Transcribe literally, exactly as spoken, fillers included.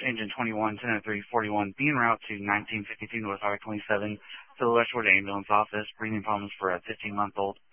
engine twenty-one, ten oh three, forty-one, be en route to nineteen fifty-two North Highway twenty-seven to the Westward Ambulance Office, breathing problems for a fifteen-month-old.